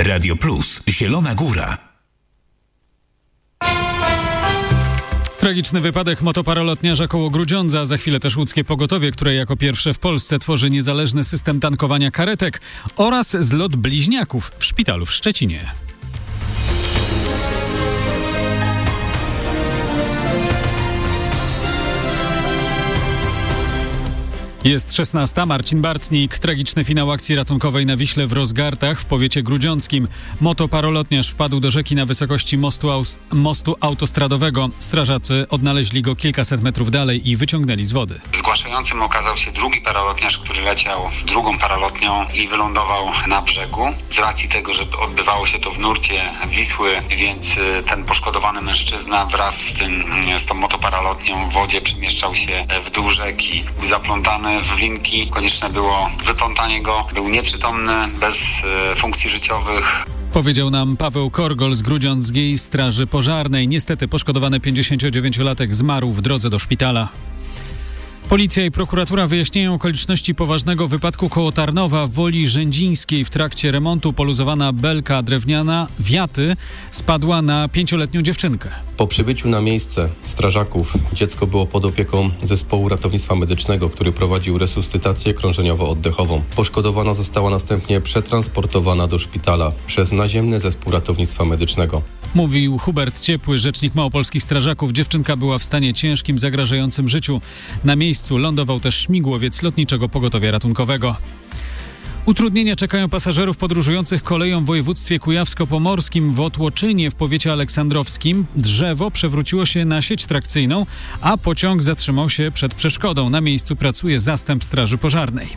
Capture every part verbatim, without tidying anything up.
Radio Plus, Zielona Góra. Tragiczny wypadek motoparolotniarza koło Grudziądza, za chwilę też łódzkie pogotowie, które jako pierwsze w Polsce tworzy niezależny system tankowania karetek oraz zlot bliźniaków w szpitalu w Szczecinie. Jest szesnasta. Marcin Bartnik. Tragiczny finał akcji ratunkowej na Wiśle w Rozgartach w powiecie grudziąckim. Motoparolotniarz wpadł do rzeki na wysokości mostu, aus- mostu autostradowego. Strażacy odnaleźli go kilkaset metrów dalej i wyciągnęli z wody. Zgłaszającym okazał się drugi paralotniarz, który leciał drugą paralotnią i wylądował na brzegu. Z racji tego, że odbywało się to w nurcie Wisły, więc ten poszkodowany mężczyzna wraz z, tym, z tą motoparalotnią w wodzie przemieszczał się w dół rzeki. Był zaplątany w linki, konieczne było wyplątanie go, był nieprzytomny, bez e, funkcji życiowych. Powiedział nam Paweł Korgol z Grudziąckiej Straży Pożarnej. Niestety poszkodowany pięćdziesięciodziewięciolatek zmarł w drodze do szpitala. Policja i prokuratura wyjaśniają okoliczności poważnego wypadku koło Tarnowa w Woli Rzędzińskiej. W trakcie remontu poluzowana belka drewniana wiaty spadła na pięcioletnią dziewczynkę. Po przybyciu na miejsce strażaków dziecko było pod opieką zespołu ratownictwa medycznego, który prowadził resuscytację krążeniowo-oddechową. Poszkodowana została następnie przetransportowana do szpitala przez naziemny zespół ratownictwa medycznego. Mówił Hubert Ciepły, rzecznik małopolskich strażaków. Dziewczynka była w stanie ciężkim, zagrażającym życiu. Na miejscu lądował też śmigłowiec Lotniczego Pogotowia Ratunkowego. Utrudnienia czekają pasażerów podróżujących koleją w województwie kujawsko-pomorskim. W Otłoczynie w powiecie aleksandrowskim drzewo przewróciło się na sieć trakcyjną, a pociąg zatrzymał się przed przeszkodą. Na miejscu pracuje zastęp straży pożarnej.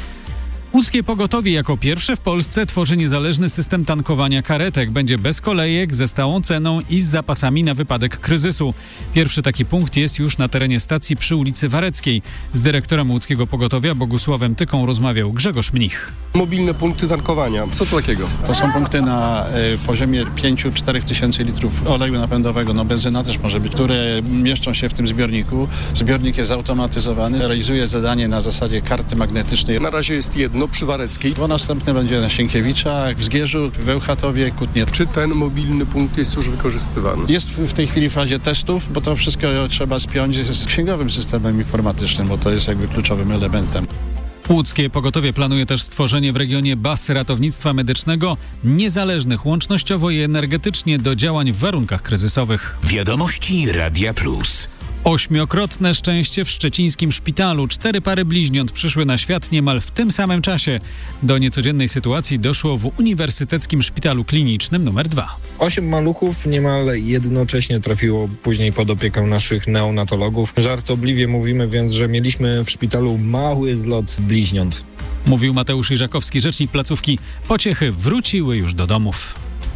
Łódzkie pogotowie jako pierwsze w Polsce tworzy niezależny system tankowania karetek. Będzie bez kolejek, ze stałą ceną i z zapasami na wypadek kryzysu. Pierwszy taki punkt jest już na terenie stacji przy ulicy Wareckiej. Z dyrektorem łódzkiego pogotowia Bogusławem Tyką rozmawiał Grzegorz Mnich. Mobilne punkty tankowania. Co to takiego? To są punkty na y, poziomie pięć do czterech tysięcy litrów oleju napędowego, no benzyna też może być, które mieszczą się w tym zbiorniku. Zbiornik jest zautomatyzowany, realizuje zadanie na zasadzie karty magnetycznej. Na razie jest jedno przy Wareckiej. Bo następne będzie na Sienkiewicza, w Zgierzu, w Bełchatowie, Kutnie. Czy ten mobilny punkt jest już wykorzystywany? Jest w tej chwili w fazie testów, bo to wszystko trzeba spiąć z księgowym systemem informatycznym, bo to jest jakby kluczowym elementem. Łódzkie pogotowie planuje też stworzenie w regionie baz ratownictwa medycznego niezależnych łącznościowo i energetycznie do działań w warunkach kryzysowych. Wiadomości Radia Plus. Ośmiokrotne szczęście w szczecińskim szpitalu. Cztery pary bliźniąt przyszły na świat niemal w tym samym czasie. Do niecodziennej sytuacji doszło w Uniwersyteckim Szpitalu Klinicznym numer dwa. Osiem maluchów niemal jednocześnie trafiło później pod opiekę naszych neonatologów. Żartobliwie mówimy więc, że mieliśmy w szpitalu mały zlot bliźniąt. Mówił Mateusz Iżakowski, rzecznik placówki. Pociechy wróciły już do domów.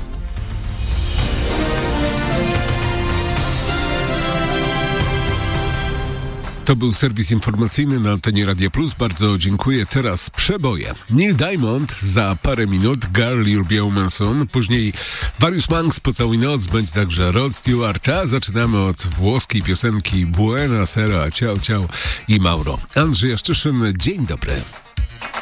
To był serwis informacyjny na antenie Radia Plus. Bardzo dziękuję. Teraz przeboje. Neil Diamond za parę minut, Girl You'll Be a Woman's Soon. Później Various Monks, Pocałuj Noc, będzie także Rod Stewart. A zaczynamy od włoskiej piosenki Buena Sera, Ciao Ciao i Mauro. Andrzej Jaszczyszyn, dzień dobry.